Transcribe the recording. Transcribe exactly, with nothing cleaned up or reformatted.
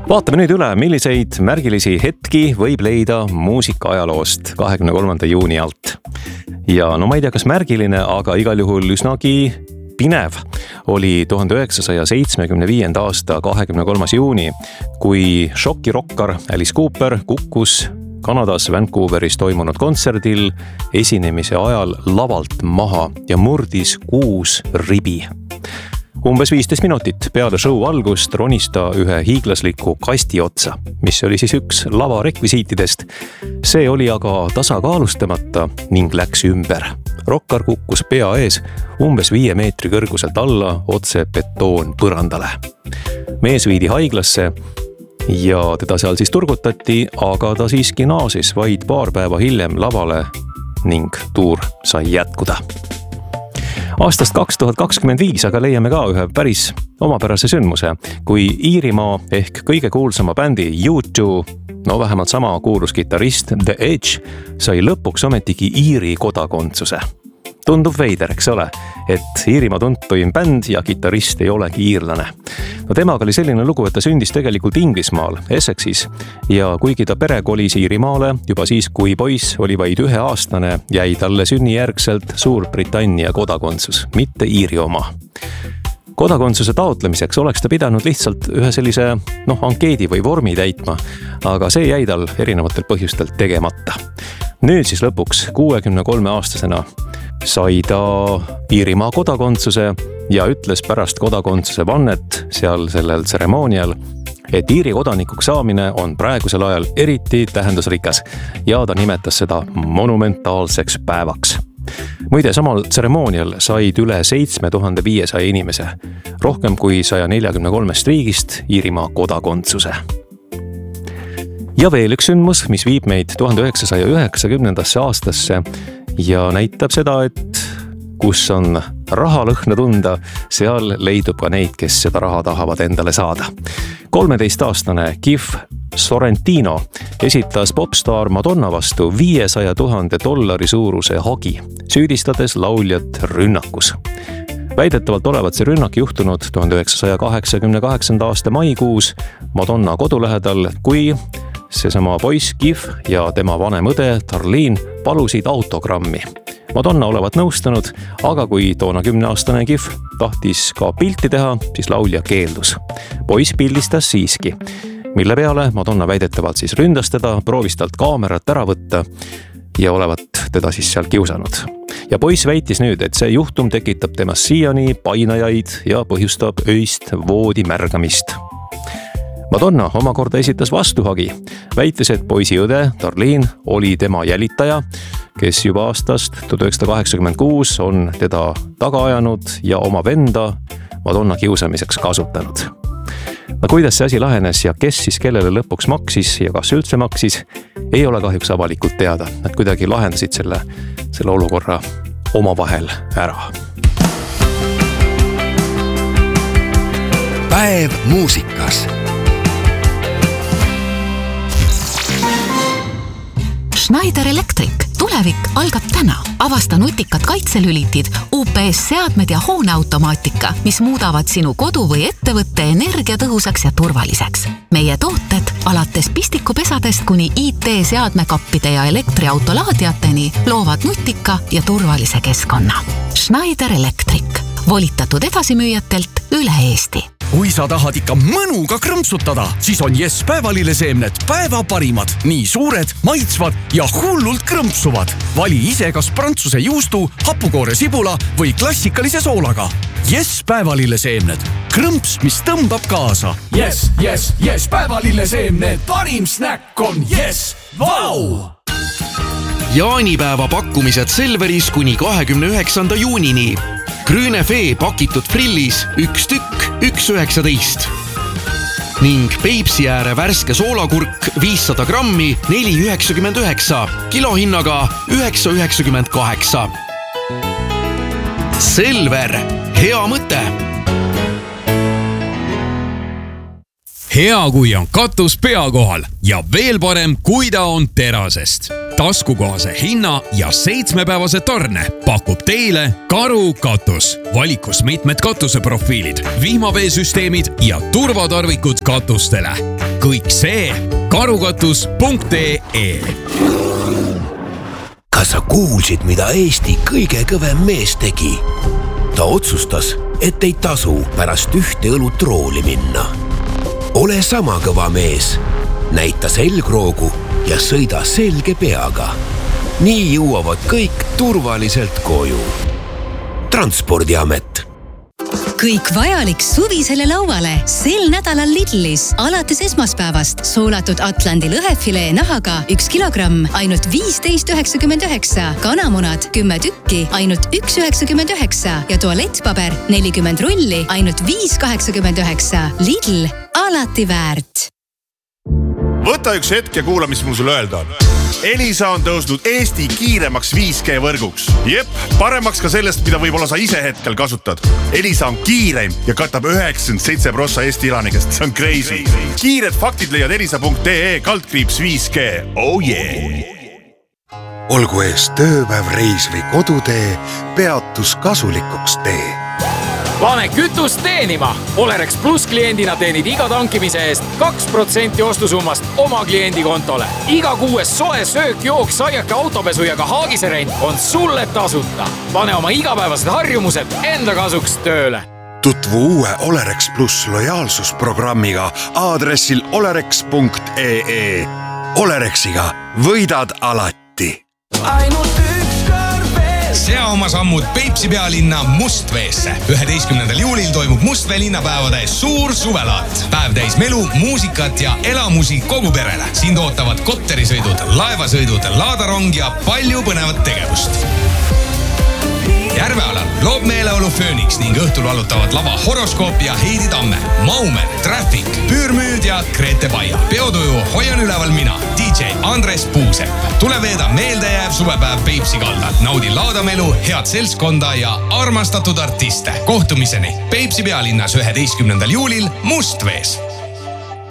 Vaatame nüüd üle, milliseid märgilisi hetki võib leida muusika ajaloost kahekümne kolmanda juuni alt. Ja no ma ei tea, kas märgiline, aga igal juhul üsnagi pinev oli tuhande üheksasaja seitsmekümne viienda aasta kahekümne kolmas juuni, kui šokirokkar Alice Cooper kukkus Kanadas Vancouveris toimunud kontserdil esinemise ajal lavalt maha ja murdis kuus ribi. Umbes viisteist minutit peale show algust ronis ta ühe hiiglasliku kasti otsa, mis oli siis üks lava rekvisiitidest. See oli aga tasakaalustamata ning läks ümber. Rokkar kukkus pea ees umbes viie meetri kõrguselt alla otse betoon põrandale. Mees viidi haiglasse ja teda seal siis turgutati, aga ta siiski naasis vaid paar päeva hiljem lavale ning tuur sai jätkuda. Aastast kaks tuhat kakskümmend viis aga leiame ka ühe päris omapärase sündmuse, kui Iirimaa ehk kõige kuulsama bändi U two, no vähemalt sama kuulus kitarrist The Edge, sai lõpuks ometigi Iiri kodakondsuse. Tundub veider, eks ole, et Iirimaa tuntuim bänd ja kitarrist ei olegi iirlane. No temaga oli selline lugu, et ta sündis tegelikult Inglismaal, Essexis, ja kuigi ta pere kolis Iirimaale, juba siis, kui poiss oli vaid ühe aastane, jäi talle sünnijärgselt Suurbritannia kodakondsus, mitte Iiri oma. Kodakondsuse taotlemiseks oleks ta pidanud lihtsalt ühe sellise noh, ankeedi või vormi täitma, aga see jäi tal erinevatel põhjustel tegemata. Nüüd siis lõpuks kuuekümne kolme aastasena sai ta Iirimaa kodakondsuse ja ütles pärast kodakondsuse vannet seal sellel tseremoonial, et Iiri kodanikuks saamine on praegusel ajal eriti tähendusrikas ja ta nimetas seda monumentaalseks päevaks. Muide, samal tseremoonial said üle seitse tuhat viissada inimese, rohkem kui saja neljakümne kolmest riigist Iirimaa kodakondsuse. Ja veel üks sündmus, mis viib meid tuhande üheksasaja üheksakümnendasse aastasse ja näitab seda, et kus on rahalõhna tunda, seal leidub ka neid, kes seda raha tahavad endale saada. kolmeteistaastane Keith Sorrentino esitas popstaar Madonna vastu viiesaja tuhande dollari suuruse hagi, süüdistades lauljat rünnakus. Väidetavalt olevat see rünnak juhtunud tuhande üheksasaja kaheksakümne kaheksanda aasta maikuus Madonna kodulähedal, kui seesama poiss Keith ja tema vanem õde Darlene palusid autogrammi. Madonna olevat nõustunud, aga kui toona kümneaastane Keith tahtis ka pilti teha, siis laulja keeldus. Poiss pildistas siiski, mille peale Madonna väidetavalt siis ründas teda, proovis talt kaamerat ära võtta ja olevat teda siis seal kiusanud. Ja poiss väitis nüüd, et see juhtum tekitab temast siiani painajaid ja põhjustab öist voodi märgamist. Madonna omakorda esitas vastuhagi, väites, et poisi õde Darlene oli tema jälitaja, kes juba aastast tuhat üheksasada kaheksakümmend kuus on teda taga ajanud ja oma venda Madonna kiusamiseks kasutanud. No kuidas see asi lahenes ja kes siis kellele lõpuks maksis ja kas üldse maksis, ei ole kahjuks avalikult teada. Nad kuidagi lahendasid selle, selle olukorra omavahel ära. Päev muusikas. Schneider Electric. Tulevik algab täna. Avasta nutikad kaitselülitid, U P S-seadmed ja hooneautomaatika, mis muudavad sinu kodu või ettevõtte energiatõhusaks ja turvaliseks. Meie tooted alates pistikupesadest kuni I T-seadmekappide ja elektriautolaadiateni loovad nutika ja turvalise keskkonna. Schneider Electric. Volitatud edasimüüjatelt üle Eesti. Kui sa tahad ikka mõnuga krõmpsutada, siis on Yes päevalilleseemned päeva parimad. Nii suured, maitsvad ja hullult krõmpsuvad. Vali ise kas prantsuse juustu, hapukoore sibula või klassikalise soolaga. Yes päevalilleseemned. Krõmps, mis tõmbab kaasa. Yes, yes, yes päevalilleseemned. Parim snäkk on Yes. Vau! Jaanipäeva pakkumised Selveris kuni kahekümne üheksanda juunini. Grünefee pakitud frillis üks tükk, üks üheksateist. Ning Peipsi ääre värske soolakurk viissada grammi, neli üheksakümmend üheksa, kilohinnaga üheksa üheksakümmend kaheksa. Selver, hea mõte! Hea, kui on katus pea kohal ja veel parem, kui ta on terasest. Taskukohase hinna ja seitsmepäevase tarne pakub teile Karu katus. Valikus mitmed katuseprofiilid, vihmaveesüsteemid ja turvatarvikud katustele. kõik see karukatus punkt ee. Kas sa kuulsid, mida Eesti kõige kõvem mees tegi? Ta otsustas, et ei tasu pärast ühte õlut rooli minna. Ole sama kõva mees, näita selgroogu ja sõida selge peaga. Nii jõuavad kõik turvaliselt koju. Transpordiamet. Kõik vajalik suvisele lauale sel nädalal Lidlis alates esmaspäevast soolatud Atlandi lõhefilee nahaga üks kilogramm ainult viisteist üheksakümmend üheksa, kanamunad kümme tükki ainult üks üheksakümmend üheksa ja tualettpaber nelikümmend rulli ainult viis kaheksakümmend üheksa. Lidl, alati väärt. Võta üks hetk ja kuula, mis mul sulle öelda on. Elisa on tõusnud Eesti kiiremaks viis G võrguks. Jep, paremaks ka sellest, mida võib-olla sa ise hetkel kasutad. Elisa on kiireim ja katab üheksakümmend seitse protsenti Eesti elanikest. See on crazy. Kiired faktid leiad elisa punkt ee kaldkriips viis G. Oh yeah! Olgu ees tööpäev, reis või kodutee, peatus kasulikuks tee. Pane kütust teenima! Olerex Plus kliendina teenid iga tankimise eest kaks protsenti ostusummast oma kliendi kontole. Iga kuues soe söök, jook, saiake, autopesu ja ka haagiserent on sulle tasuta. Pane oma igapäevased harjumused enda kasuks tööle. Tutvu uue Olerex Plus lojaalsusprogrammiga aadressil olerex punkt ee. Olerexiga võidad alati. Ainult üks kord veel. Sea oma sammud Peipsi pealinna Mustveesse. üheteistkümnendal juulil toimub Mustvee linnapäevade suur suvelaat. Päev täis melu, muusikat ja elamusi kogu perele. Siin ootavad kotterisõidud, laevasõidud, laadarong ja palju põnevat tegevust. Järvealal loob meeleolu Phoenix ning õhtul valutavad lava Horoskoop ja Heidi Tamme, Maumen, Traffic, Püürmüüd ja Grete Baia. Peotuju hoian üleval mina, D J Andres Puusepp. Tule veeda meeldejääv suvepäev Peipsi kaldal. Naudi laadamelu, head seltskonda ja armastatud artiste. Kohtumiseni Peipsi pealinnas üheteistkümnendal juulil Mustvees.